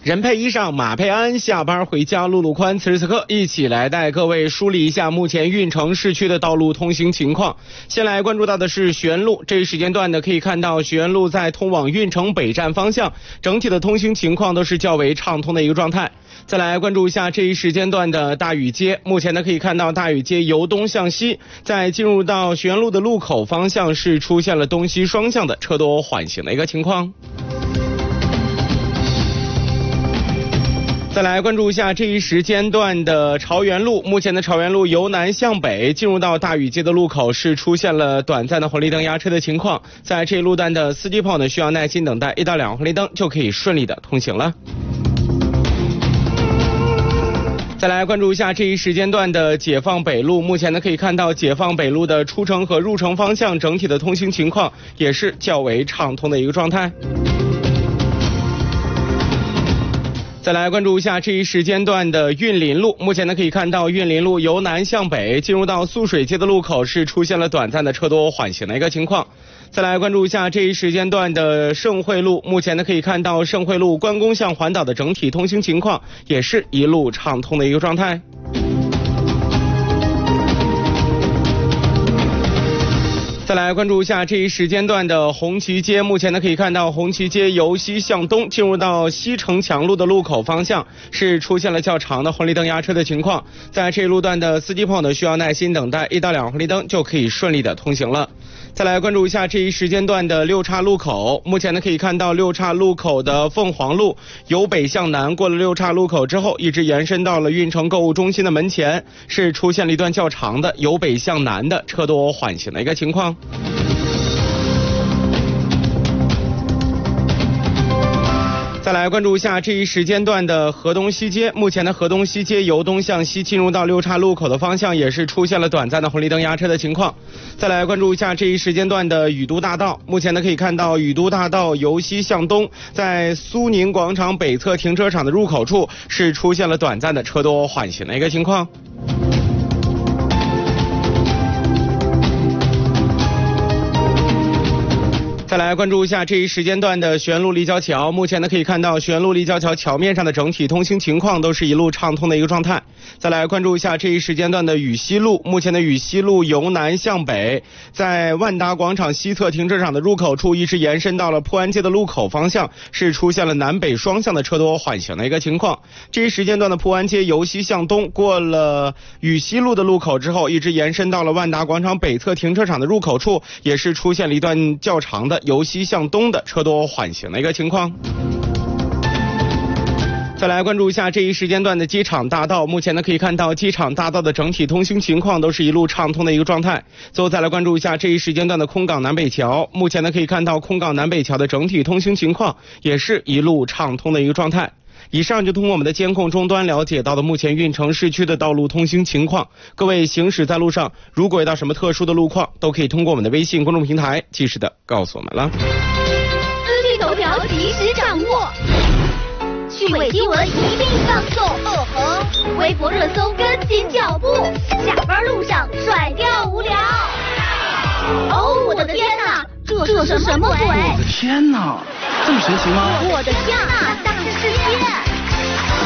人配衣裳，马配鞍，下班回家路路宽。此时此刻，一起来带各位梳理一下目前运城市区的道路通行情况。先来关注到的是学园路，这一时间段呢，可以看到学园路在通往运城北站方向，整体的通行情况都是较为畅通的一个状态。再来关注一下这一时间段的大禹街，目前呢可以看到大禹街由东向西，在进入到学园路的路口方向是出现了东西双向的车多缓行的一个情况。再来关注一下这一时间段的朝元路，目前的朝元路由南向北进入到大禹街的路口是出现了短暂的红绿灯压车的情况，在这一路段的司机朋友呢需要耐心等待1到2个红绿灯就可以顺利的通行了。再来关注一下这一时间段的解放北路，目前呢可以看到解放北路的出城和入城方向整体的通行情况也是较为畅通的一个状态。再来关注一下这一时间段的运林路，目前呢可以看到运林路由南向北进入到素水街的路口是出现了短暂的车多缓行的一个情况。再来关注一下这一时间段的盛惠路，目前呢可以看到盛惠路关公向环岛的整体通行情况也是一路畅通的一个状态。再来关注一下这一时间段的红旗街，目前呢可以看到红旗街由西向东进入到西城墙路的路口方向是出现了较长的红绿灯压车的情况，在这一路段的司机朋友呢需要耐心等待1到2个红绿灯就可以顺利的通行了。再来关注一下这一时间段的六岔路口，目前呢可以看到六岔路口的凤凰路由北向南过了六岔路口之后一直延伸到了运城购物中心的门前，是出现了一段较长的由北向南的车多缓行的一个情况。再来关注一下这一时间段的河东西街，目前的河东西街由东向西进入到六岔路口的方向也是出现了短暂的红绿灯压车的情况。再来关注一下这一时间段的宇都大道，目前呢可以看到宇都大道由西向东，在苏宁广场北侧停车场的入口处是出现了短暂的车多缓行的一个情况。再来关注一下这一时间段的学园路立交桥，目前呢可以看到学园路立交桥桥面上的整体通行情况都是一路畅通的一个状态。再来关注一下这一时间段的禹西路，目前的禹西路由南向北，在万达广场西侧停车场的入口处一直延伸到了普安街的路口方向，是出现了南北双向的车多缓行的一个情况。这一时间段的普安街由西向东过了禹西路的路口之后，一直延伸到了万达广场北侧停车场的入口处，也是出现了一段较长的由西向东的车多缓行的一个情况。再来关注一下这一时间段的机场大道，目前呢可以看到机场大道的整体通行情况都是一路畅通的一个状态。最后再来关注一下这一时间段的空港南北桥，目前呢可以看到空港南北桥的整体通行情况也是一路畅通的一个状态。以上就通过我们的监控终端了解到的目前运城市区的道路通行情况。各位行驶在路上，如果遇到什么特殊的路况，都可以通过我们的微信公众平台及时的告诉我们了。 资讯头条及时掌握，趣味新闻一并放送，微博热搜跟紧脚步，下班路上甩掉无聊。哦，我的天哪，这是什么鬼？ 我的天哪，这么神奇吗？ 我的天哪！